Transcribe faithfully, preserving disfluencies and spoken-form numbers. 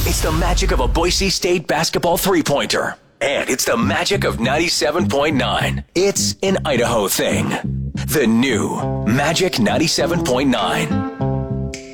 It's the magic of a Boise State basketball three-pointer. And it's the magic of ninety-seven point nine. It's an Idaho thing. The new Magic ninety-seven point nine.